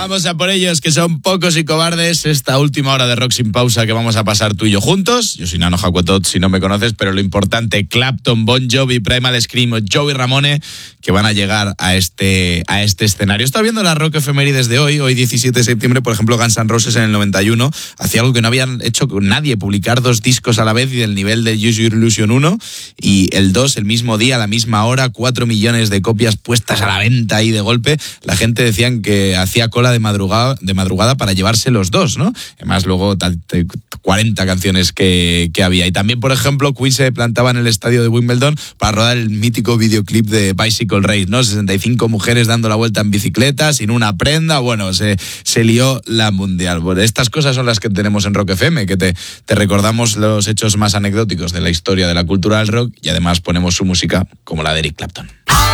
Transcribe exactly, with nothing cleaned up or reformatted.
Vamos a por ellos, que son pocos y cobardes. Esta última hora de Rock Sin Pausa que vamos a pasar tú y yo juntos. Yo soy Nano Jacuetot, si no me conoces, pero lo importante, Clapton, Bon Jovi, Primal Scream, Joey Ramone, que van a llegar a este, a este escenario. Estoy viendo la rock efemérides de hoy, hoy diecisiete de septiembre, por ejemplo, Guns N' Roses en el noventa y uno hacía algo que no habían hecho con nadie, publicar dos discos a la vez y del nivel de Use Your Illusion uno, y el dos el mismo día, a la misma hora, cuatro millones de copias puestas a la venta ahí de golpe. La gente decían que hacía cola de madrugada, de madrugada para llevarse los dos, ¿no? Además, luego cuarenta canciones que, que había. Y también, por ejemplo, Queen se plantaba en el estadio de Wimbledon para rodar el mítico videoclip de Bicycle Race, ¿no? sesenta y cinco mujeres dando la vuelta en bicicleta, sin una prenda. Bueno, se, se lió la mundial. Bueno, estas cosas son las que tenemos en Rock F M, que te, te recordamos los hechos más anecdóticos de la historia de la cultura del rock y además ponemos su música como la de Eric Clapton.